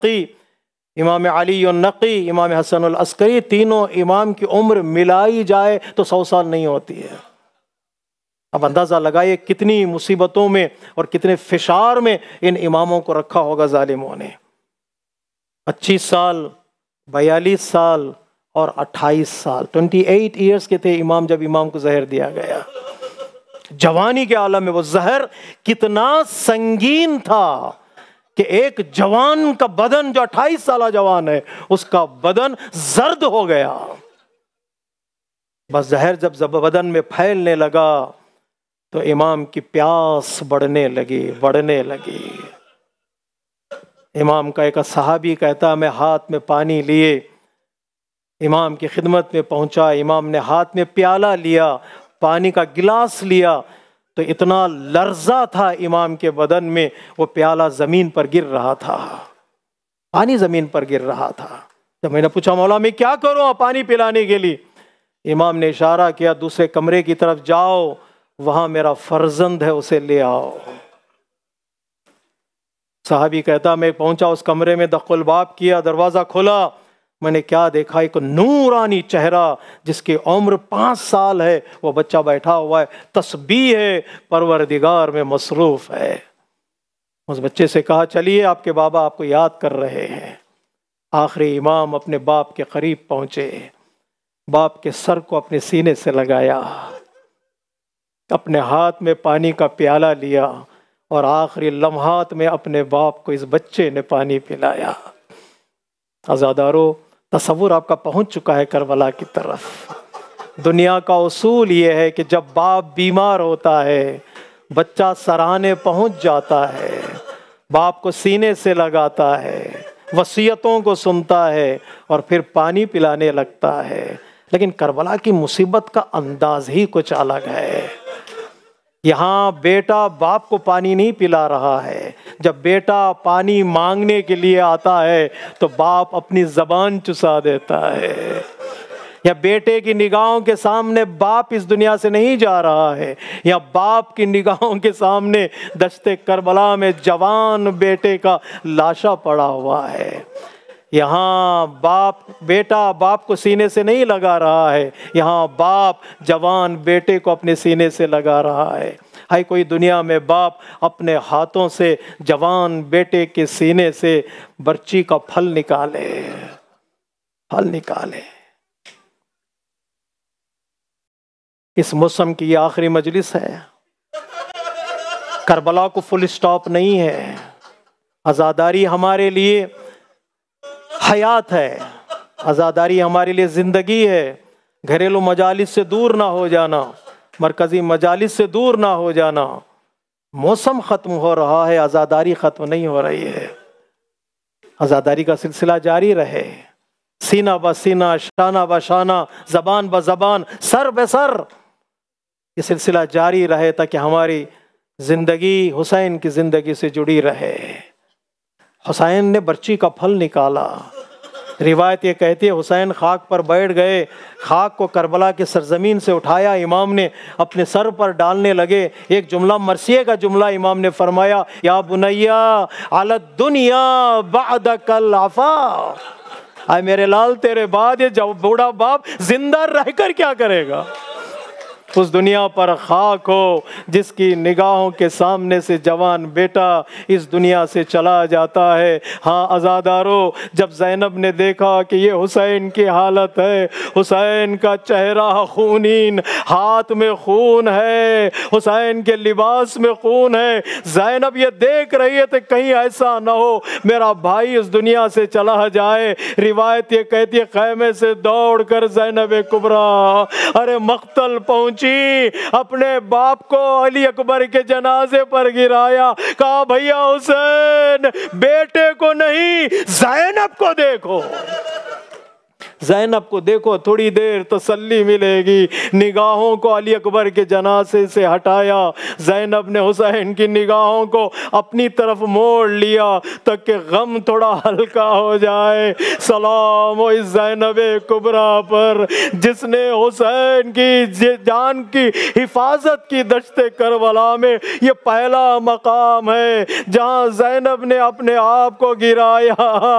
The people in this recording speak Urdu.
النقی، امام علی النقی، امام حسن العسکری، تینوں امام کی عمر ملائی جائے تو 100 سال نہیں ہوتی ہے۔ اب اندازہ لگائیے کتنی مصیبتوں میں اور کتنے فشار میں ان اماموں کو رکھا ہوگا ظالموں نے۔ 25 سال، 42 سال اور 28 سال، 28 ایئرز کے تھے امام جب امام کو زہر دیا گیا۔ جوانی کے عالم میں وہ زہر کتنا سنگین تھا کہ ایک جوان کا بدن، جو 28 سالہ جوان ہے، اس کا بدن زرد ہو گیا۔ بس زہر جب بدن میں پھیلنے لگا تو امام کی پیاس بڑھنے لگی۔ امام کا ایک صحابی کہتا، میں ہاتھ میں پانی لیے امام کی خدمت میں پہنچا، امام نے ہاتھ میں پیالہ لیا، پانی کا گلاس لیا تو اتنا لرزہ تھا امام کے بدن میں، وہ پیالہ زمین پر گر رہا تھا، پانی زمین پر گر رہا تھا۔ جب میں نے پوچھا مولا میں کیا کروں پانی پلانے کے لیے، امام نے اشارہ کیا دوسرے کمرے کی طرف جاؤ، وہاں میرا فرزند ہے، اسے لے آؤ۔ صحابی کہتا میں پہنچا اس کمرے میں، دق الباب کیا، دروازہ کھولا، میں نے کیا دیکھا، ایک نورانی چہرہ جس کی عمر 5 سال ہے، وہ بچہ بیٹھا ہوا ہے، تسبیح ہے، پروردگار میں مصروف ہے۔ اس بچے سے کہا چلیے آپ کے بابا آپ کو یاد کر رہے ہیں۔ آخری امام اپنے باپ کے قریب پہنچے، باپ کے سر کو اپنے سینے سے لگایا، اپنے ہاتھ میں پانی کا پیالہ لیا اور آخری لمحات میں اپنے باپ کو اس بچے نے پانی پلایا۔ عزادارو، تصور آپ کا پہنچ چکا ہے کربلا کی طرف۔ دنیا کا اصول یہ ہے کہ جب باپ بیمار ہوتا ہے، بچہ سراہنے پہنچ جاتا ہے، باپ کو سینے سے لگاتا ہے، وصیتوں کو سنتا ہے اور پھر پانی پلانے لگتا ہے۔ لیکن کربلا کی مصیبت کا انداز ہی کچھ الگ ہے۔ یہاں بیٹا باپ کو پانی نہیں پلا رہا ہے، جب بیٹا پانی مانگنے کے لیے آتا ہے تو باپ اپنی زبان چسا دیتا ہے۔ یا بیٹے کی نگاہوں کے سامنے باپ اس دنیا سے نہیں جا رہا ہے، یا باپ کی نگاہوں کے سامنے دشت کربلا میں جوان بیٹے کا لاشا پڑا ہوا ہے۔ یہاں بیٹا باپ کو سینے سے نہیں لگا رہا ہے، یہاں باپ جوان بیٹے کو اپنے سینے سے لگا رہا ہے۔ ہائی کوئی دنیا میں باپ اپنے ہاتھوں سے جوان بیٹے کے سینے سے برچی کا پھل نکالے۔ اس موسم کی یہ آخری مجلس ہے، کربلا کو فل سٹاپ نہیں ہے۔ عزاداری ہمارے لیے حیات ہے، عزاداری ہمارے لیے زندگی ہے۔ گھریلو مجالس سے دور نہ ہو جانا، مرکزی مجالس سے دور نہ ہو جانا۔ موسم ختم ہو رہا ہے، عزاداری ختم نہیں ہو رہی ہے۔ عزاداری کا سلسلہ جاری رہے، سینہ بہ سینہ، شانہ بہ شانہ، زبان بہ زبان، سر بہ سر، یہ سلسلہ جاری رہے تاکہ ہماری زندگی حسین کی زندگی سے جڑی رہے۔ حسین نے برچی کا پھل نکالا۔ روایت یہ کہتی ہے حسین خاک پر بیٹھ گئے، خاک کو کربلا کی سرزمین سے اٹھایا، امام نے اپنے سر پر ڈالنے لگے۔ ایک جملہ مرثیے کا جملہ امام نے فرمایا، یا بنیا علی الدنیا بعدک العفا، اے میرے لال تیرے بعد یہ بوڑھا باپ زندہ رہ کر کیا کرے گا؟ اس دنیا پر خاک ہو جس کی نگاہوں کے سامنے سے جوان بیٹا اس دنیا سے چلا جاتا ہے۔ ہاں عزادارو، جب زینب نے دیکھا کہ یہ حسین کی حالت ہے، حسین کا چہرہ خونین، ہاتھ میں خون ہے، حسین کے لباس میں خون ہے، زینب یہ دیکھ رہی ہے کہ کہیں ایسا نہ ہو میرا بھائی اس دنیا سے چلا جائے۔ روایت یہ کہتی ہے خیمے سے دوڑ کر زینب کبریٰ ارے مقتل پہنچی، اپنے باپ کو علی اکبر کے جنازے پر گرایا، کہا بھیا حسین بیٹے کو نہیں زینب کو دیکھو، زینب کو دیکھو، تھوڑی دیر تسلی ملے گی۔ نگاہوں کو علی اکبر کے جنازے سے ہٹایا، زینب نے حسین کی نگاہوں کو اپنی طرف موڑ لیا تاکہ غم تھوڑا ہلکا ہو جائے۔ سلام اس زینب کبریٰ پر جس نے حسین کی جان کی حفاظت کی۔ دشت کربلا میں یہ پہلا مقام ہے جہاں زینب نے اپنے آپ کو گرایا۔